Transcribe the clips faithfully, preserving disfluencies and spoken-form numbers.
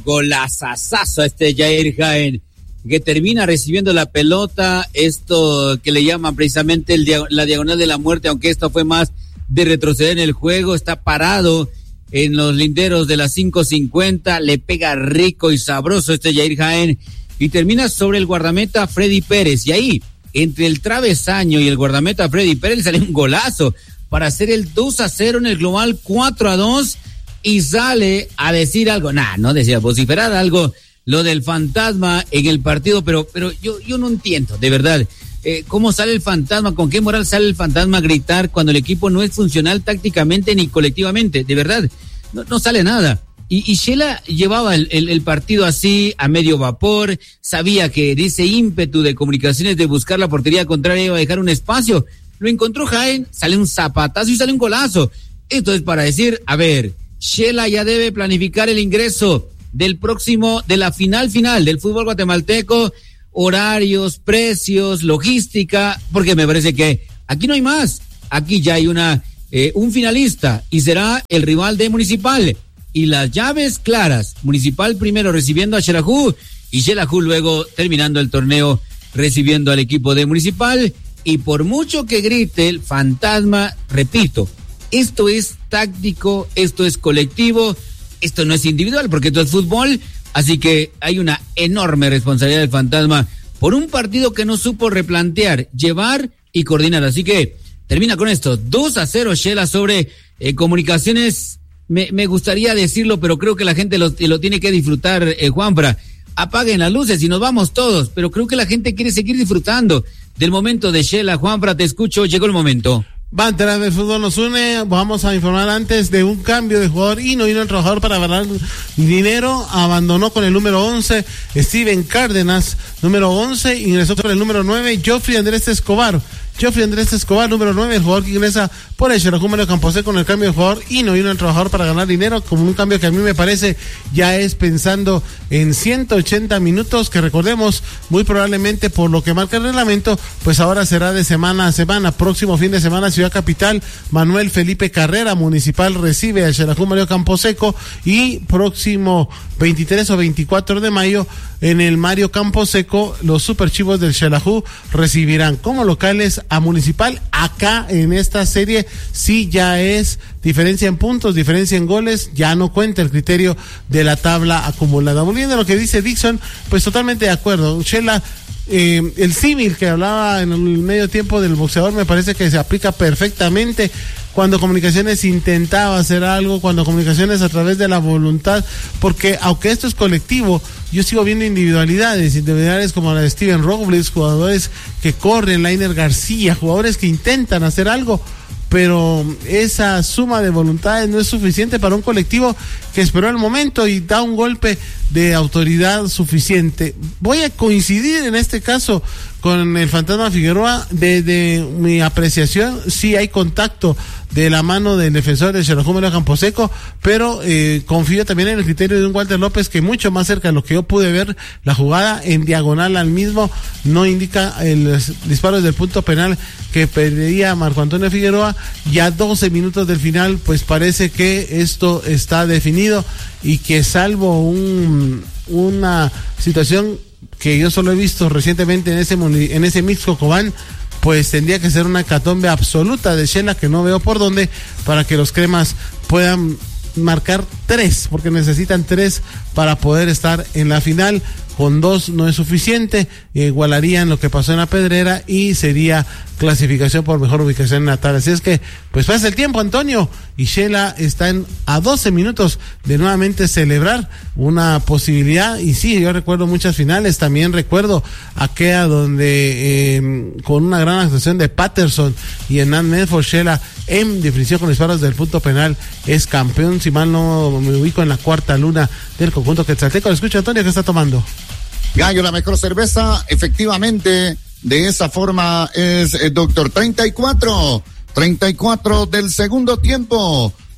Golazazazo este Jair Jaén, que termina recibiendo la pelota, esto que le llaman precisamente el, la diagonal de la muerte, aunque esto fue más de retroceder en el juego. Está parado en los linderos de las cinco cincuenta, le pega rico y sabroso este Jair Jaén y termina sobre el guardameta Freddy Pérez, y ahí entre el travesaño y el guardameta Freddy Pérez sale un golazo para hacer el dos a cero en el global cuatro a dos, y sale a decir algo, nah, no decía, vociferar algo, lo del fantasma en el partido, pero pero yo yo no entiendo, de verdad, eh, cómo sale el fantasma, con qué moral sale el fantasma a gritar cuando el equipo no es funcional tácticamente ni colectivamente, de verdad, no, no sale nada. Y, y Shela llevaba el, el, el partido así, a medio vapor, sabía que de ese ímpetu de Comunicaciones de buscar la portería contraria iba a dejar un espacio, lo encontró Jaén, sale un zapatazo y sale un golazo. Esto es para decir, a ver, Shela ya debe planificar el ingreso del próximo, de la final final del fútbol guatemalteco, horarios, precios, logística, porque me parece que aquí no hay más, aquí ya hay una, eh, un finalista y será el rival de Municipal, y las llaves claras, Municipal primero recibiendo a Xelajú y Xelajú luego terminando el torneo recibiendo al equipo de Municipal, y por mucho que grite el fantasma, repito, esto es táctico, esto es colectivo, esto no es individual, porque esto es fútbol, así que hay una enorme responsabilidad del fantasma por un partido que no supo replantear, llevar y coordinar. Así que termina con esto, dos a cero Shela sobre eh, Comunicaciones. Me, me gustaría decirlo, pero creo que la gente lo, lo tiene que disfrutar, eh, Juanfra. Apaguen las luces y nos vamos todos, pero creo que la gente quiere seguir disfrutando del momento de Shela. Juanfra, te escucho, llegó el momento. Banderas del fútbol nos une. Vamos a informar antes de un cambio de jugador y no vino el trabajador para ganar dinero. Abandonó con el número once Steven Cárdenas, número once, ingresó con el número nueve Joffrey Andrés Escobar. Joffrey Andrés Escobar, número nueve, el jugador que ingresa por el Xelajú Mario Camposé con el cambio de jugador y no vino el trabajador para ganar dinero, como un cambio que a mí me parece ya es pensando en ciento ochenta minutos, que recordemos, muy probablemente por lo que marca el reglamento, pues ahora será de semana a semana. Próximo fin de semana, Ciudad Capital, Manuel Felipe Carrera, Municipal recibe al Xelajú Mario Camposeco, y próximo veintitrés o veinticuatro de mayo en el Mario Camposeco, los Superchivos del Xelajú recibirán como locales a Municipal. Acá en esta serie sí ya es diferencia en puntos, diferencia en goles, ya no cuenta el criterio de la tabla acumulada. Volviendo a lo que dice Dixon, pues totalmente de acuerdo. Shela, eh, el símil que hablaba en el medio tiempo del boxeador me parece que se aplica perfectamente. Cuando Comunicaciones intentaba hacer algo, cuando Comunicaciones a través de la voluntad, porque aunque esto es colectivo, yo sigo viendo individualidades, individualidades como la de Steven Robles, jugadores que corren, Lainer García, jugadores que intentan hacer algo, pero esa suma de voluntades no es suficiente para un colectivo que esperó el momento y da un golpe de autoridad suficiente. Voy a coincidir en este caso con el fantasma Figueroa. Desde mi apreciación, sí hay contacto de la mano del defensor de Xelajú Mario Camposeco, pero eh, confío también en el criterio de un Walter López que mucho más cerca de lo que yo pude ver la jugada en diagonal al mismo, no indica el disparo del punto penal que pediría Marco Antonio Figueroa. Ya doce minutos del final, pues parece que esto está definido y que salvo un una situación que yo solo he visto recientemente en ese en ese mix Cocobán, pues tendría que ser una hecatombe absoluta de Shela, que no veo por dónde, para que los cremas puedan marcar tres, porque necesitan tres para poder estar en la final. Con dos no es suficiente, igualarían lo que pasó en la Pedrera y sería clasificación por mejor ubicación en la tabla. Así es que, pues pasa el tiempo, Antonio, y Shela está en, a doce minutos de nuevamente celebrar una posibilidad. Y sí, yo recuerdo muchas finales, también recuerdo aquella donde eh, con una gran actuación de Patterson y Hernán Medford, Shela en definición con disparos del punto penal es campeón, si mal no me ubico, en la cuarta luna del conjunto quetzalteco. ¿Lo escucha, Antonio? ¿Qué está tomando? Gallo, la mejor cerveza, efectivamente, de esa forma es, eh, doctor. treinta y cuatro, treinta y cuatro del segundo tiempo.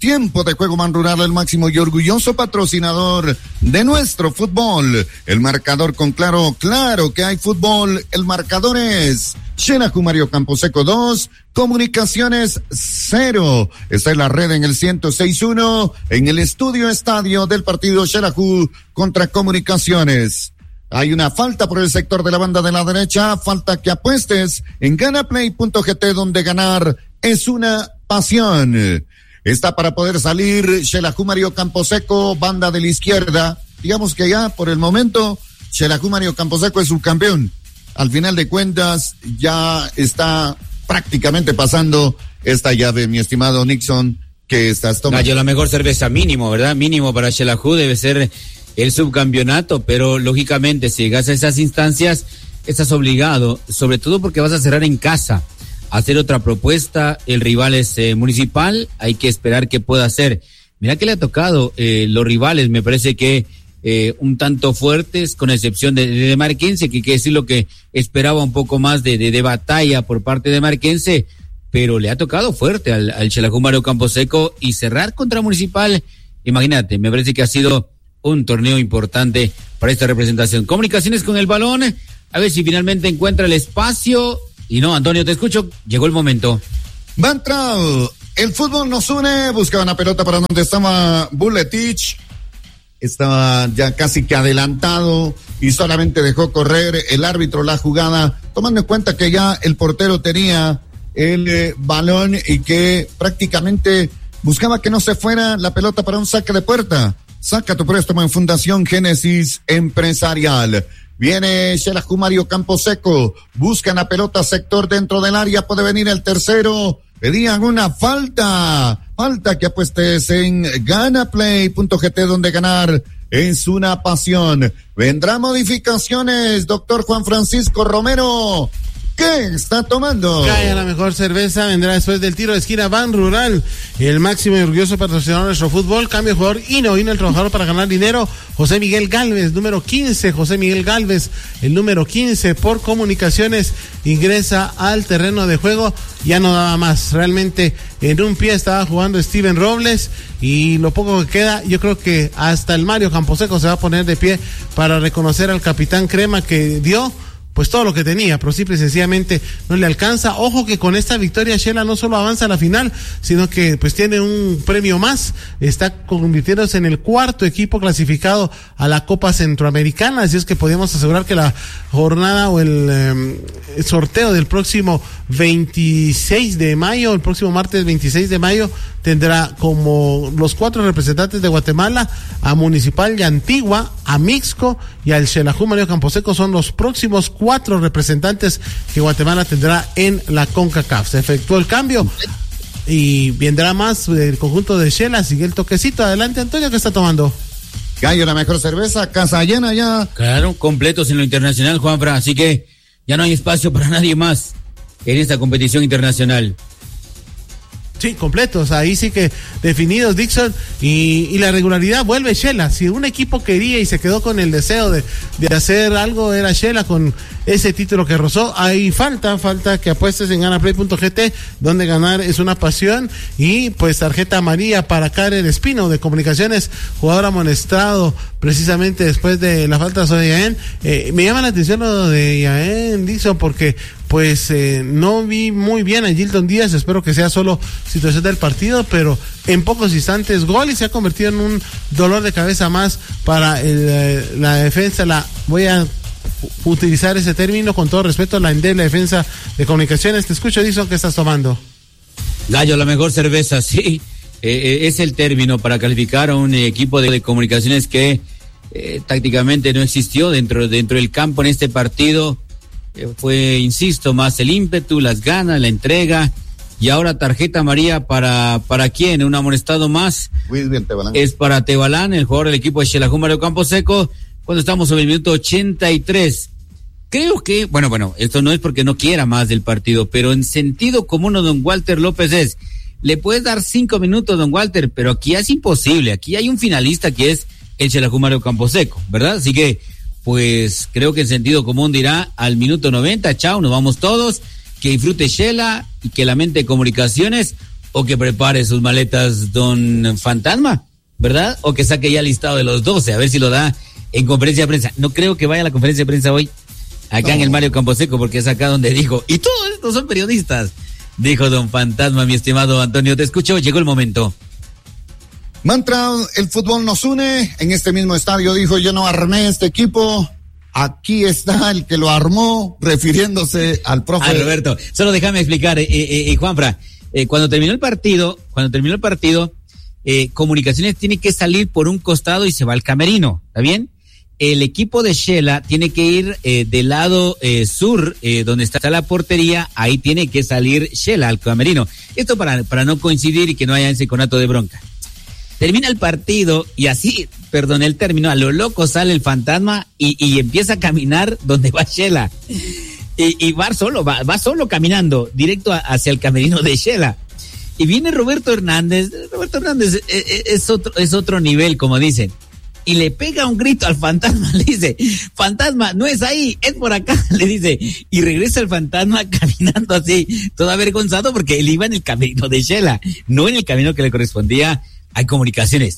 Tiempo de Juego Man Rural, el máximo y orgulloso patrocinador de nuestro fútbol. El marcador con claro, claro que hay fútbol. El marcador es Xelajú Mario Camposeco dos, Comunicaciones cero. Está en la red en el ciento seis punto uno, en el estudio estadio del partido Xelajú contra Comunicaciones. Hay una falta por el sector de la banda de la derecha, falta que apuestes en ganaplay punto g t, donde ganar es una pasión. Está para poder salir Xelajú Mario Camposeco, banda de la izquierda. Digamos que ya por el momento Xelajú Mario Camposeco es subcampeón. Al final de cuentas ya está prácticamente pasando esta llave, mi estimado Nixon, que estás tomando. Gallo, la mejor cerveza mínimo, ¿verdad? Mínimo para Xelajú debe ser el subcampeonato, pero lógicamente si llegas a esas instancias estás obligado, sobre todo porque vas a cerrar en casa, a hacer otra propuesta. El rival es eh, Municipal, hay que esperar qué pueda hacer. Mira que le ha tocado eh, los rivales, me parece que eh, un tanto fuertes, con excepción de, de Marquense, que hay que decir lo que esperaba un poco más de, de, de batalla por parte de Marquense, pero le ha tocado fuerte al, al Xelajú Mario Camposeco, y cerrar contra Municipal, imagínate, me parece que ha sido un torneo importante para esta representación. Comunicaciones con el balón, a ver si finalmente encuentra el espacio. Y no, Antonio, te escucho, llegó el momento. Van Trau, el fútbol nos une, buscaba una pelota para donde estaba Buletich, estaba ya casi que adelantado y solamente dejó correr el árbitro la jugada, tomando en cuenta que ya el portero tenía el eh, balón y que prácticamente buscaba que no se fuera la pelota para un saque de puerta. Saca tu préstamo en Fundación Génesis Empresarial. Viene Xelajú Mario Camposeco, buscan la pelota sector dentro del área, puede venir el tercero, pedían una falta, falta que apuestes en ganaplay punto g t, donde ganar es una pasión. Vendrá modificaciones, doctor Juan Francisco Romero. ¿Qué está tomando? Cae la mejor cerveza, vendrá después del tiro de esquina Ban Rural, el máximo y orgulloso patrocinador de nuestro fútbol. Cambio de jugador, Hino, Hino el trabajador para ganar dinero. José Miguel Galvez, número quince, José Miguel Galvez, el número quince por Comunicaciones, ingresa al terreno de juego. Ya no daba más, realmente en un pie estaba jugando Steven Robles, y lo poco que queda, yo creo que hasta el Mario Camposeco se va a poner de pie para reconocer al capitán Crema, que dio pues todo lo que tenía, pero simple y sencillamente no le alcanza. Ojo que con esta victoria Xela no solo avanza a la final, sino que pues tiene un premio más, está convirtiéndose en el cuarto equipo clasificado a la Copa Centroamericana, así es que podemos asegurar que la jornada o el, eh, el sorteo del próximo veintiséis de mayo, el próximo martes veintiséis de mayo, tendrá como los cuatro representantes de Guatemala a Municipal y Antigua, a Mixco y al Xelajú Mario Camposeco. Son los próximos cuatro representantes que Guatemala tendrá en la CONCACAF. Se efectuó el cambio y vendrá más del conjunto de Xela. Sigue el toquecito. Adelante, Antonio, ¿qué está tomando? Gallo, la mejor cerveza, casa llena ya. Claro, completos en lo internacional, Juanfra, así que ya no hay espacio para nadie más en esta competición internacional. Sí, completos, ahí sí que definidos, Dixon, y, y la regularidad vuelve Xela. Si un equipo quería y se quedó con el deseo de, de hacer algo, era Xela con ese título que rozó. Ahí falta, falta que apuestes en ganaplay punto g t, donde ganar es una pasión. Y pues tarjeta amarilla para Karen Espino de Comunicaciones, jugador amonestado precisamente después de la falta sobre Yaén. Eh, me llama la atención lo de Yaén, Dixon, porque pues eh, no vi muy bien a Gilton Díaz, espero que sea solo situación del partido, pero en pocos instantes gol, y se ha convertido en un dolor de cabeza más para el, la defensa, la voy a utilizar ese término con todo respeto, la endeble defensa de Comunicaciones. Te escucho, Dixon, ¿qué estás tomando? Gallo, la mejor cerveza, sí, eh, es el término para calificar a un equipo de, de Comunicaciones que eh, tácticamente no existió dentro, dentro del campo en este partido. Fue, insisto, más el ímpetu, las ganas, la entrega, y ahora tarjeta amarilla para, ¿para quién? Un amonestado más. Muy bien, Tebalán. Es para Tebalán, el jugador del equipo de Xelajú Mario Camposeco, cuando estamos sobre el minuto ochenta y tres. Creo que, bueno, bueno, esto no es porque no quiera más del partido, pero en sentido común, don Walter López es, le puedes dar cinco minutos, don Walter, pero aquí es imposible, aquí hay un finalista que es el Xelajú Mario Camposeco, ¿verdad? Así que, pues creo que el sentido común dirá al minuto noventa, chao, nos vamos todos, que disfrute Xela y que la mente de Comunicaciones o que prepare sus maletas don Fantasma, ¿verdad? O que saque ya el listado de los doce, a ver si lo da en conferencia de prensa. No creo que vaya a la conferencia de prensa hoy, acá no. En el Mario Camposeco, porque es acá donde dijo, y todos estos son periodistas, dijo don Fantasma, mi estimado Antonio. Te escucho, llegó el momento. Mantra, el fútbol nos une. En este mismo estadio dijo, yo no armé este equipo. Aquí está el que lo armó, refiriéndose al profe. Ah, Roberto, solo déjame explicar, eh, eh, eh, Juanfra, eh, cuando terminó el partido, cuando terminó el partido, eh, Comunicaciones tiene que salir por un costado y se va al camerino, ¿está bien? El equipo de Shela tiene que ir eh, del lado eh, sur, eh, donde está la portería, ahí tiene que salir Shela al camerino. Esto para, para no coincidir y que no haya ese conato de bronca. Termina el partido y así, perdón, el término, a lo loco sale el Fantasma y, y empieza a caminar donde va Shela. Y, y va solo, va, va solo caminando directo a, hacia el camerino de Shela. Y viene Roberto Hernández, Roberto Hernández es, es, otro, es otro nivel, como dicen. Y le pega un grito al Fantasma, le dice, Fantasma, no es ahí, es por acá, le dice. Y regresa el Fantasma caminando así, todo avergonzado porque él iba en el camerino de Shela, no en el camino que le correspondía. Hay Comunicaciones.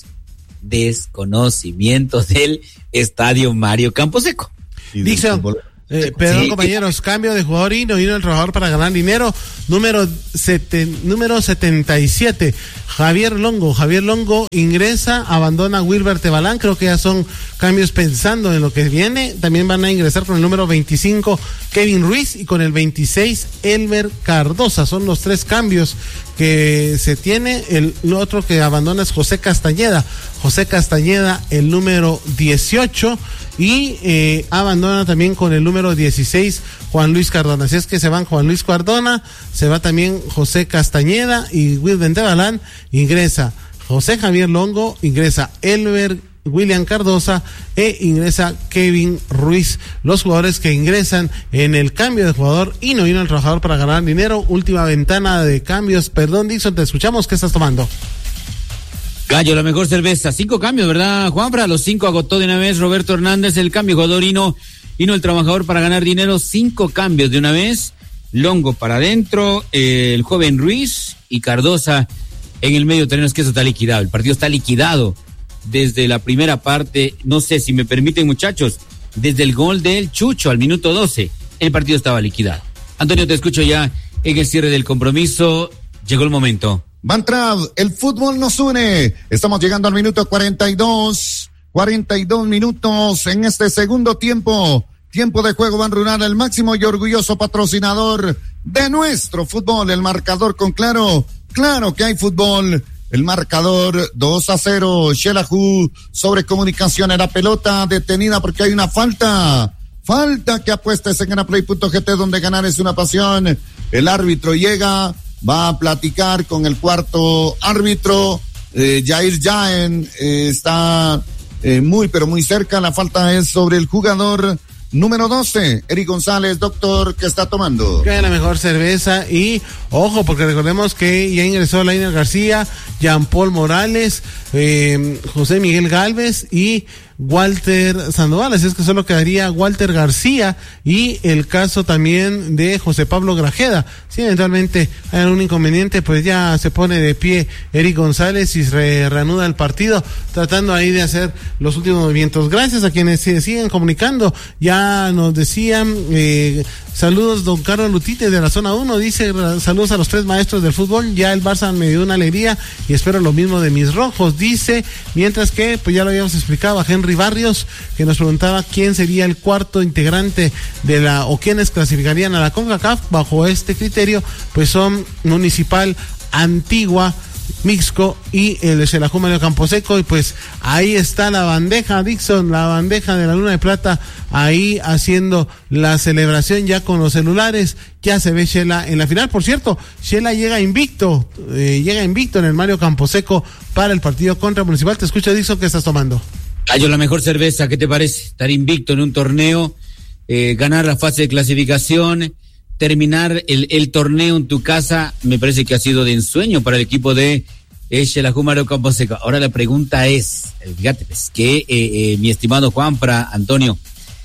Desconocimiento del estadio Mario Camposeco. Dixon, eh, perdón, sí, compañeros, cambio de jugador y no vino el trabajador para ganar dinero. Número, sete, número setenta y siete, Javier Longo. Javier Longo ingresa, abandona Wilber Tebalán. Creo que ya son cambios pensando en lo que viene. También van a ingresar con el número veinticinco, Kevin Ruiz, y con el veintiséis, Elmer Cardosa. Son los tres cambios que se tiene. El otro que abandona es José Castañeda. José Castañeda, el número dieciocho, y eh, abandona también con el número dieciséis Juan Luis Cardona. Así es que se van Juan Luis Cardona, se va también José Castañeda, y Wilben Tebalán ingresa José Javier Longo, ingresa Elber William Cardosa e ingresa Kevin Ruiz. Los jugadores que ingresan en el cambio de jugador y no vino el trabajador para ganar dinero. Última ventana de cambios. Perdón, Dixon, te escuchamos. ¿Qué estás tomando? Gallo, la mejor cerveza. Cinco cambios, ¿verdad, Juanfra? Los cinco agotó de una vez Roberto Hernández. El cambio jugador y no, y no el trabajador para ganar dinero. Cinco cambios de una vez. Longo para adentro, eh, el joven Ruiz y Cardosa en el medio terreno. Es que eso está liquidado. El partido está liquidado desde la primera parte. No sé si me permiten, muchachos, desde el gol del Chucho al minuto doce, el partido estaba liquidado. Antonio, te escucho ya en el cierre del compromiso. Llegó el momento. Mantrav, el fútbol nos une. Estamos llegando al minuto cuarenta y dos. cuarenta y dos minutos en este segundo tiempo. Tiempo de juego Ban Rural, el máximo y orgulloso patrocinador de nuestro fútbol. El marcador con claro, claro que hay fútbol. El marcador dos a cero. Xelajú sobre Comunicaciones. La pelota detenida porque hay una falta. Falta que apuestes en ganaplay punto g t, donde ganar es una pasión. El árbitro llega. Va a platicar con el cuarto árbitro, eh, Jair Jaén, eh, está eh, muy pero muy cerca. La falta es sobre el jugador número doce, Eric González. Doctor, ¿qué está tomando? Que la mejor cerveza. Y ojo, porque recordemos que ya ingresó Lainer García, Jean Paul Morales, eh, José Miguel Galvez y Walter Sandoval. Así es que solo quedaría Walter García y el caso también de José Pablo Grajeda. Si eventualmente hay algún inconveniente, pues ya se pone de pie Eric González y se reanuda el partido, tratando ahí de hacer los últimos movimientos. Gracias a quienes se siguen comunicando. Ya nos decían, eh, saludos don Carlos Lutite de la zona uno, dice saludos a los tres maestros del fútbol. Ya el Barça me dio una alegría y espero lo mismo de mis rojos, dice. Mientras que, pues ya lo habíamos explicado a Henry Barrios, que nos preguntaba quién sería el cuarto integrante de la, o quiénes clasificarían a la CONCACAF bajo este criterio. Pues son Municipal, Antigua, Mixco y el Xelajú Mario Camposeco. Y pues ahí está la bandeja, Dixon, la bandeja de la Luna de Plata, ahí haciendo la celebración ya con los celulares. Ya se ve Shela en la final. Por cierto, Shela llega invicto, eh, llega invicto en el Mario Camposeco para el partido contra Municipal. Te escucho, Dixon, ¿qué estás tomando? Gallo, la mejor cerveza, ¿qué te parece? Estar invicto en un torneo, eh, ganar la fase de clasificación, terminar el, el torneo en tu casa, me parece que ha sido de ensueño para el equipo de eh, Xelajú Mario Camposeco. Ahora la pregunta es, fíjate, pues, que eh, eh, mi estimado Juanfra, Antonio,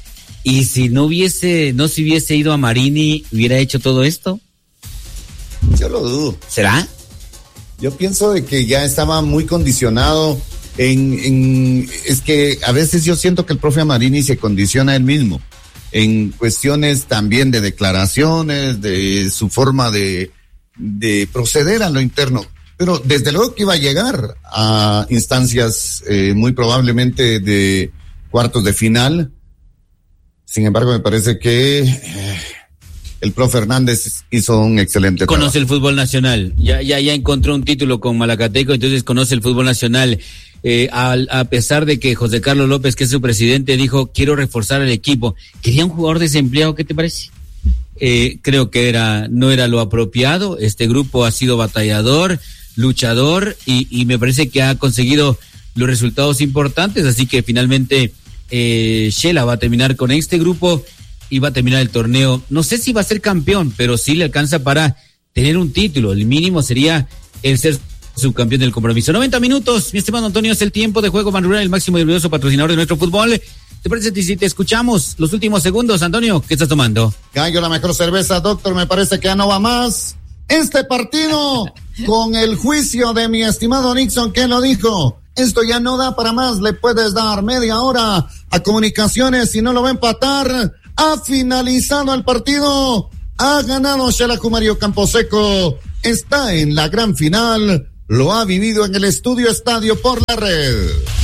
¿y si no hubiese, no se hubiese ido a Marini, hubiera hecho todo esto? Yo lo dudo. ¿Será? Yo pienso de que ya estaba muy condicionado en, en, es que a veces yo siento que el profe Amarini se condiciona él mismo en cuestiones también de declaraciones, de su forma de, de proceder a lo interno. Pero desde luego que iba a llegar a instancias eh, muy probablemente de cuartos de final. Sin embargo, me parece que eh, el profe Hernández hizo un excelente trabajo. Conoce el fútbol nacional, ya, ya, ya encontró un título con Malacateco, entonces conoce el fútbol nacional. Eh, a, a pesar de que José Carlos López, que es su presidente, dijo, quiero reforzar el equipo. Quería un jugador desempleado, ¿qué te parece? Eh, creo que era, no era lo apropiado. Este grupo ha sido batallador, luchador, y, y me parece que ha conseguido los resultados importantes, así que finalmente eh, Shela va a terminar con este grupo y va a terminar el torneo. No sé si va a ser campeón, pero sí le alcanza para tener un título. El mínimo sería el ser subcampeón del compromiso. noventa minutos, mi estimado Antonio, es el tiempo de juego Ban Rural, el máximo y orgulloso patrocinador de nuestro fútbol. ¿Te parece si te escuchamos los últimos segundos, Antonio? ¿Qué estás tomando? Gallo, la mejor cerveza, doctor, me parece que ya no va más. Este partido, con el juicio de mi estimado Nixon, que lo dijo, esto ya no da para más, le puedes dar media hora a Comunicaciones, si no lo va a empatar. Ha finalizado el partido, ha ganado Xelajú Mario Camposeco, está en la gran final, lo ha vivido en el Estudio Estadio por la Red.